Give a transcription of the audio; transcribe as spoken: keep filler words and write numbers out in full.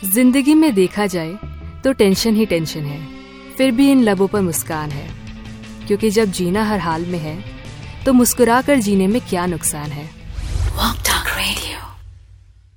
जिंदगी में देखा जाए तो टेंशन ही टेंशन है, फिर भी इन लबों पर मुस्कान है, क्योंकि जब जीना हर हाल में है तो मुस्कुरा कर जीने में क्या नुकसान है। Walk Talk Radio।